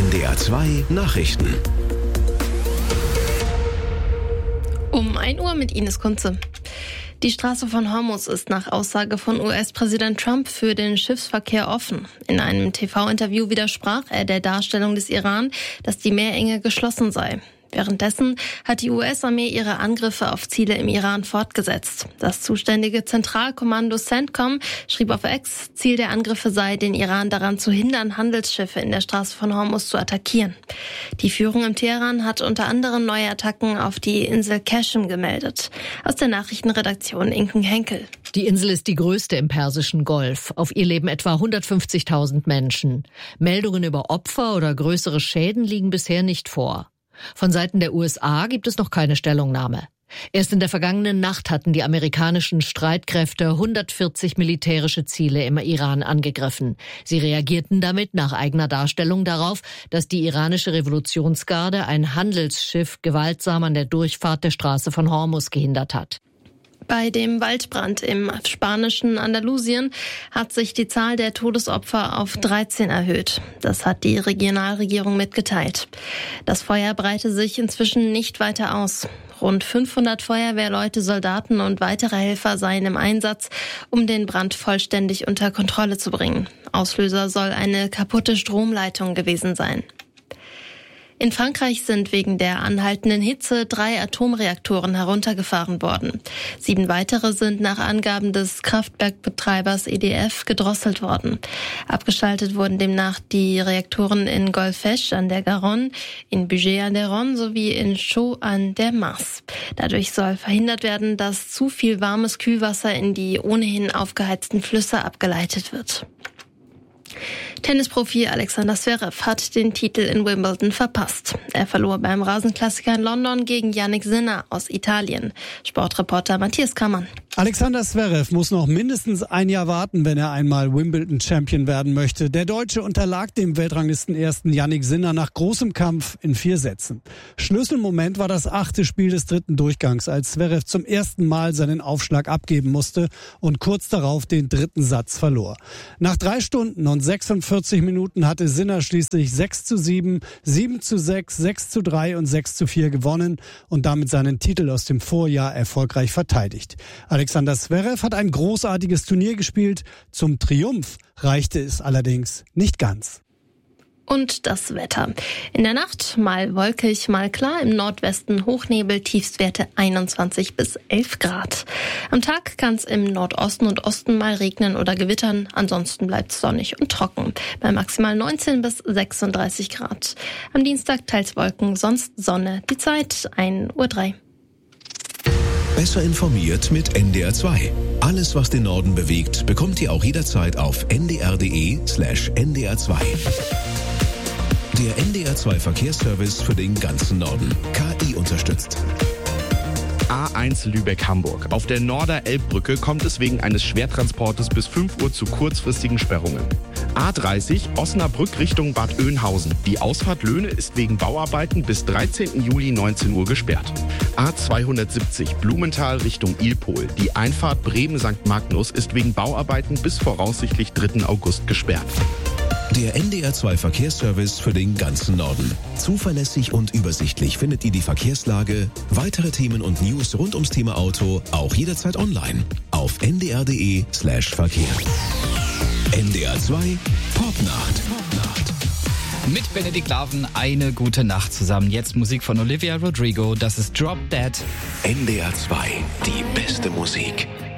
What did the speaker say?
NDR 2 Nachrichten. Um 1 Uhr mit Ines Kunze. Die Straße von Hormuz ist nach Aussage von US-Präsident Trump für den Schiffsverkehr offen. In einem TV-Interview widersprach er der Darstellung des Iran, dass die Meerenge geschlossen sei. Währenddessen hat die US-Armee ihre Angriffe auf Ziele im Iran fortgesetzt. Das zuständige Zentralkommando CENTCOM schrieb auf X, Ziel der Angriffe sei, den Iran daran zu hindern, Handelsschiffe in der Straße von Hormuz zu attackieren. Die Führung im Teheran hat unter anderem neue Attacken auf die Insel Qashem gemeldet. Aus der Nachrichtenredaktion Inken Henkel. Die Insel ist die größte im Persischen Golf. Auf ihr leben etwa 150.000 Menschen. Meldungen über Opfer oder größere Schäden liegen bisher nicht vor. Von Seiten der USA gibt es noch keine Stellungnahme. Erst in der vergangenen Nacht hatten die amerikanischen Streitkräfte 140 militärische Ziele im Iran angegriffen. Sie reagierten damit nach eigener Darstellung darauf, dass die iranische Revolutionsgarde ein Handelsschiff gewaltsam an der Durchfahrt der Straße von Hormuz gehindert hat. Bei dem Waldbrand im spanischen Andalusien hat sich die Zahl der Todesopfer auf 13 erhöht. Das hat die Regionalregierung mitgeteilt. Das Feuer breite sich inzwischen nicht weiter aus. Rund 500 Feuerwehrleute, Soldaten und weitere Helfer seien im Einsatz, um den Brand vollständig unter Kontrolle zu bringen. Auslöser soll eine kaputte Stromleitung gewesen sein. In Frankreich sind wegen der anhaltenden Hitze 3 Atomreaktoren heruntergefahren worden. 7 weitere sind nach Angaben des Kraftwerkbetreibers EDF gedrosselt worden. Abgeschaltet wurden demnach die Reaktoren in Golfech an der Garonne, in Bugey an der Rhône sowie in Chaux an der Mars. Dadurch soll verhindert werden, dass zu viel warmes Kühlwasser in die ohnehin aufgeheizten Flüsse abgeleitet wird. Tennisprofi Alexander Zverev hat den Titel in Wimbledon verpasst. Er verlor beim Rasenklassiker in London gegen Jannik Sinner aus Italien. Sportreporter Matthias Kammann. Alexander Zverev muss noch mindestens ein Jahr warten, wenn er einmal Wimbledon-Champion werden möchte. Der Deutsche unterlag dem Weltranglistenersten Jannik Sinner nach großem Kampf in 4 Sätzen. Schlüsselmoment war das 8. Spiel des 3. Durchgangs, als Zverev zum ersten Mal seinen Aufschlag abgeben musste und kurz darauf den 3. Satz verlor. Nach 3 Stunden und 46 Minuten hatte Sinner schließlich 6:7, 7:6, 6:3 und 6:4 gewonnen und damit seinen Titel aus dem Vorjahr erfolgreich verteidigt. Alexander Zverev hat ein großartiges Turnier gespielt. Zum Triumph reichte es allerdings nicht ganz. Und das Wetter. In der Nacht mal wolkig, mal klar, im Nordwesten Hochnebel, Tiefstwerte 21 bis 11 Grad. Am Tag kann es im Nordosten und Osten mal regnen oder gewittern, ansonsten bleibt es sonnig und trocken, bei maximal 19 bis 36 Grad. Am Dienstag teils Wolken, sonst Sonne, die Zeit 1:03 Uhr. Besser informiert mit NDR 2. Alles, was den Norden bewegt, bekommt ihr auch jederzeit auf ndr.de/ndr2. Der NDR 2 Verkehrsservice für den ganzen Norden. KI unterstützt. A1 Lübeck-Hamburg. Auf der Norder-Elbbrücke kommt es wegen eines Schwertransportes bis 5 Uhr zu kurzfristigen Sperrungen. A30 Osnabrück Richtung Bad Oeynhausen. Die Ausfahrt Löhne ist wegen Bauarbeiten bis 13. Juli 19 Uhr gesperrt. A270 Blumenthal Richtung Ilpol. Die Einfahrt Bremen-St. Magnus ist wegen Bauarbeiten bis voraussichtlich 3. August gesperrt. Der NDR 2 Verkehrsservice für den ganzen Norden. Zuverlässig und übersichtlich findet ihr die Verkehrslage, weitere Themen und News rund ums Thema Auto auch jederzeit online auf ndr.de/Verkehr. NDR 2 Popnacht. Mit Benedikt Laven eine gute Nacht zusammen. Jetzt Musik von Olivia Rodrigo, das ist Drop Dead. NDR 2, die beste Musik.